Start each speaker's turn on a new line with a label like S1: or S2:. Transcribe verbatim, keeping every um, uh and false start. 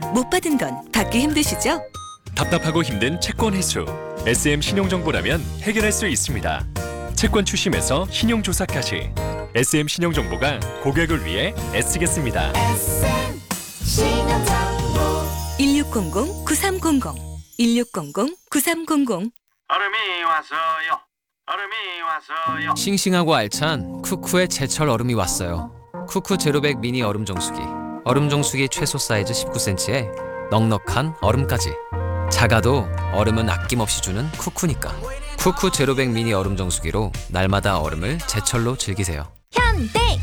S1: 못 받은 건 받기 힘드시죠?
S2: 답답하고 힘든 채권 회수. 에스엠 신용정보라면 해결할 수 있습니다. 채권 추심에서 신용조사까지. 에스엠 신용정보가 고객을 위해 애쓰겠습니다.
S1: 일육공공 구삼공공 일육공공 구삼공공
S3: 얼음이 왔어요. 얼음이 왔어요.
S4: 싱싱하고 알찬 쿠쿠의 제철 얼음이 왔어요. 쿠쿠 제로백 미니 얼음 정수기. 얼음 정수기 최소 사이즈 십구 센티미터에 넉넉한 얼음까지. 작아도 얼음은 아낌없이 주는 쿠쿠니까. 쿠쿠 제로백 미니 얼음 정수기로 날마다 얼음을 제철로 즐기세요.
S5: 현대